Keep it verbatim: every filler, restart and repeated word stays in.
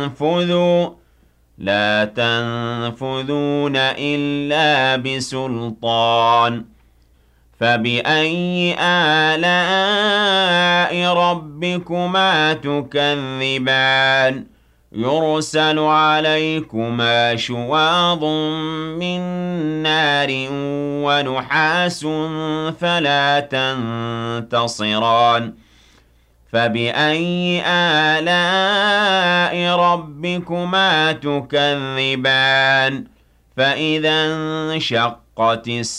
تنفذوا لا تنفذون إلا بسلطان فبأي آلاء ربكما تكذبان يرسل عليكما شواظ من نار ونحاس فلا تنتصران فبأي آلاء ربكما تكذبان فإذا انشقت السماء